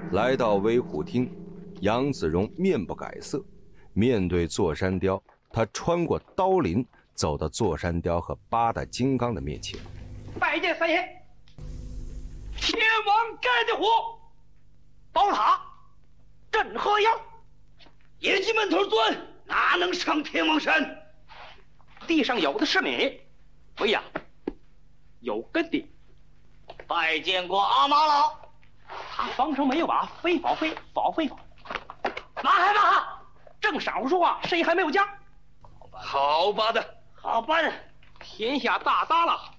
来到威虎厅，杨子荣面不改色，面对座山雕，他穿过刀林，走到座山雕和八大金刚的面前。 拜见三爷。天王盖的火，宝塔镇河妖，野鸡闷头钻，哪能上天王山？地上有的是米，喂呀，有根的。拜见过阿玛老，他方上没有把非保非保非保，马海马，正晌午说话，谁还没有家？好吧的，好吧的，天下大大了。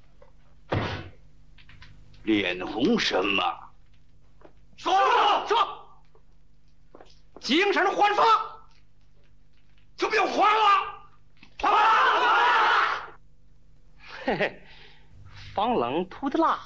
脸红什么？说精神焕发，就不用还了，还了！嘿嘿，防冷涂的蜡，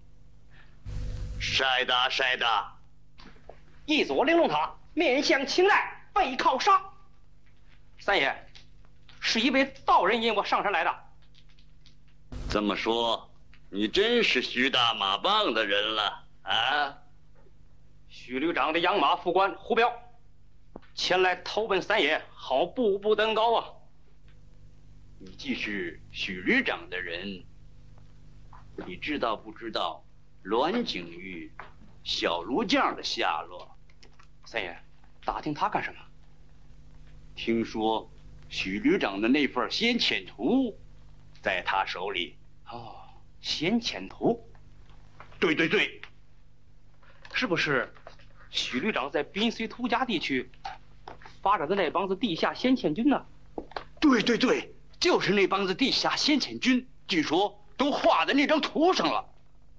晒的，一座玲珑塔，面向青黛，背靠沙。三爷，是一位道人引我上山来的。 这么说，你真是徐大马棒的人了啊！ 徐旅长的养马副官胡彪前来投奔三爷，好步步登高啊！ 你既是许旅长的人，你知道不知道栾景玉、小卢将的下落？ 三爷，打听他干什么？ 听说许旅长的那份先遣图在他手里。 哦，先遣图。 对， 是不是许旅长在滨绥图家地区发展的那帮子地下先遣军呢？ 对，就是那帮子地下先遣军，据说都画在那张图上了。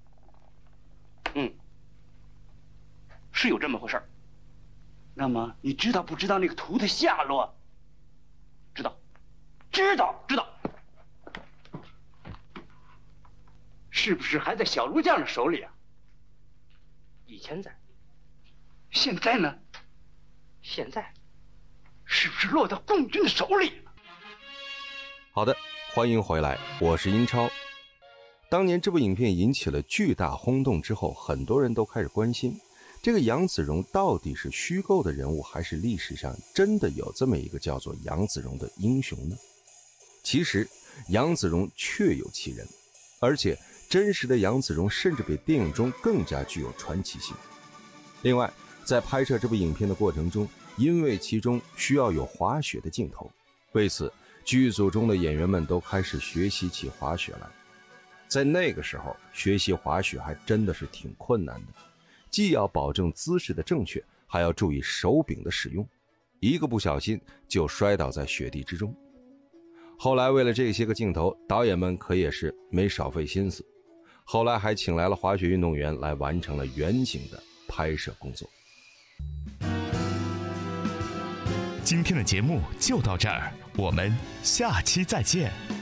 是有这么回事儿。 那么你知道不知道那个图的下落？ 知道。 是不是还在小卢将的手里啊？ 以前在。 现在呢？ 现在是不是落到共军的手里了？ 好的，欢迎回来，我是英超。当年这部影片引起了巨大轰动之后，很多人都开始关心，这个杨子荣到底是虚构的人物，还是历史上真的有这么一个叫做杨子荣的英雄呢？其实杨子荣确有其人，而且真实的杨子荣甚至比电影中更加具有传奇性。另外，在拍摄这部影片的过程中，因为其中需要有滑雪的镜头，为此剧组中的演员们都开始学习起滑雪来。在那个时候，学习滑雪还真的是挺困难的，既要保证姿势的正确，还要注意手柄的使用，一个不小心就摔倒在雪地之中。后来为了这些个镜头，导演们可也是没少费心思，后来还请来了滑雪运动员来完成了远景的拍摄工作。 今天的节目就到这儿，我们下期再见。